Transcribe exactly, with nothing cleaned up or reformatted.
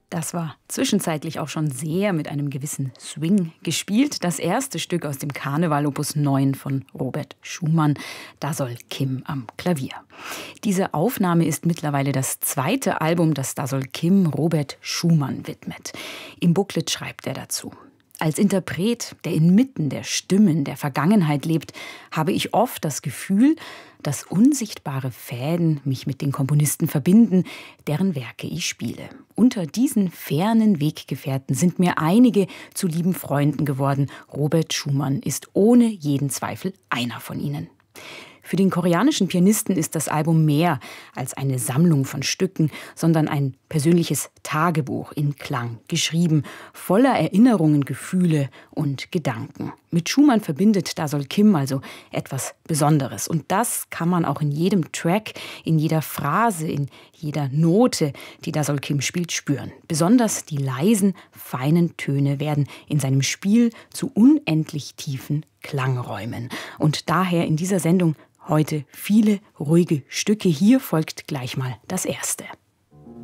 Das war zwischenzeitlich auch schon sehr mit einem gewissen Swing gespielt. Das erste Stück aus dem Karneval Opus neun von Robert Schumann. Da soll Kim am Klavier. Diese Aufnahme ist mittlerweile das zweite Album, das Da soll Kim Robert Schumann widmet. Im Booklet schreibt er dazu: Als Interpret, der inmitten der Stimmen der Vergangenheit lebt, habe ich oft das Gefühl, dass unsichtbare Fäden mich mit den Komponisten verbinden, deren Werke ich spiele. Unter diesen fernen Weggefährten sind mir einige zu lieben Freunden geworden. Robert Schumann ist ohne jeden Zweifel einer von ihnen. Für den koreanischen Pianisten ist das Album mehr als eine Sammlung von Stücken, sondern ein persönliches Tagebuch in Klang, geschrieben, voller Erinnerungen, Gefühle und Gedanken. Mit Schumann verbindet Da soll Kim also etwas Besonderes. Und das kann man auch in jedem Track, in jeder Phrase, in jeder Note, die Da soll Kim spielt, spüren. Besonders die leisen, feinen Töne werden in seinem Spiel zu unendlich tiefen Klangräumen. Und daher in dieser Sendung heute viele ruhige Stücke. Hier folgt gleich mal das erste.